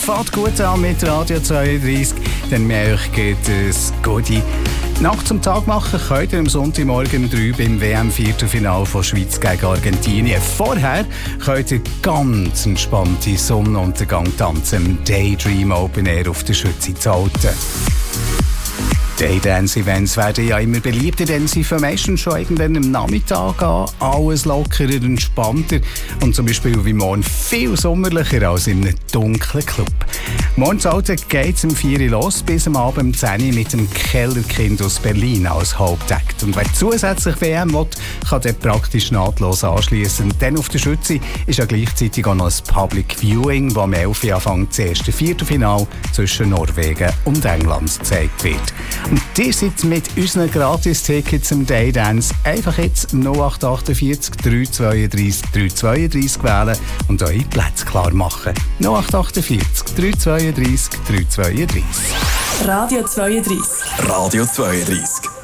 fährt gut an mit Radio 32, denn wir euch geht es gute Nacht zum Tag machen könnt ihr am Sonntagmorgen um 3 beim WM-Viertelfinale von Schweiz gegen Argentinien. Vorher könnt ihr ganz entspannte Sonnenuntergang tanzen im Daydream Open Air auf der Schütze zu halten. Daydance-Events werden ja immer beliebter, denn sie fangen meistens schon irgendwann am Nachmittag an. Alles lockerer, entspannter und zum Beispiel wie morgen viel sommerlicher als in einem dunklen Club. Morgen geht es um 4 Uhr los, bis am Abend um 10 Uhr mit dem Kellerkind aus Berlin als Hauptakt. Und wer zusätzlich WM will, kann dort praktisch nahtlos anschliessen. Denn auf der Schütze ist ja gleichzeitig auch noch ein Public Viewing, wo am 11 Uhr anfängt das erste Viertelfinale zwischen Norwegen und England gezeigt wird. Und ihr seid mit unseren Gratis-Tickets zum Daydance einfach jetzt 0848 332 332 wählen und eure Plätze klar machen. 0848 332 332. Radio 32. Radio 32.